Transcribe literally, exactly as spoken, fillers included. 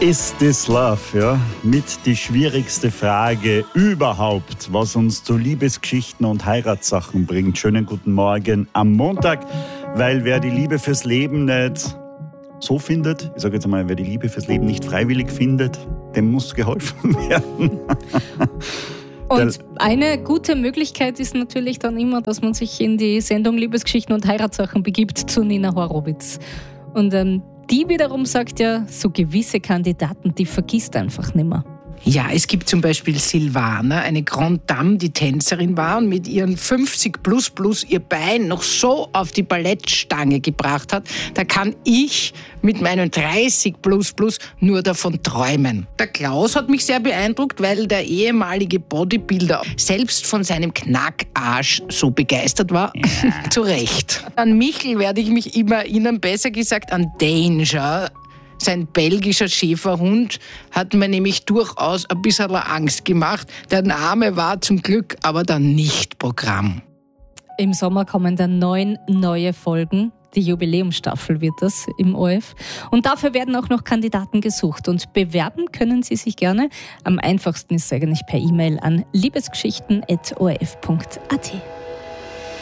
Is this love? Ja, mit die schwierigste Frage überhaupt, was uns zu Liebesgeschichten und Heiratssachen bringt. Schönen guten Morgen am Montag, weil wer die Liebe fürs Leben nicht so findet, ich sage jetzt einmal, wer die Liebe fürs Leben nicht freiwillig findet, dem muss geholfen werden. Und eine gute Möglichkeit ist natürlich dann immer, dass man sich in die Sendung Liebesgeschichten und Heiratssachen begibt zu Nina Horowitz. Und ähm, die wiederum sagt ja, so gewisse Kandidaten, die vergisst einfach nimmer. Ja, es gibt zum Beispiel Silvana, eine Grande Dame, die Tänzerin war und mit ihren fünfzig plus plus ihr Bein noch so auf die Ballettstange gebracht hat. Da kann ich mit meinen dreißig plus plus nur davon träumen. Der Klaus hat mich sehr beeindruckt, weil der ehemalige Bodybuilder selbst von seinem Knackarsch so begeistert war. Ja. Zu Recht. An Michel werde ich mich immer erinnern, besser gesagt an Danger. Sein belgischer Schäferhund hat mir nämlich durchaus ein bisschen Angst gemacht. Der Name war zum Glück aber dann nicht Programm. Im Sommer kommen dann neun neue Folgen. Die Jubiläumsstaffel wird das im O R F. Und dafür werden auch noch Kandidaten gesucht. Und bewerben können Sie sich gerne. Am einfachsten ist es eigentlich per E-Mail an liebesgeschichten at o r f punkt a t.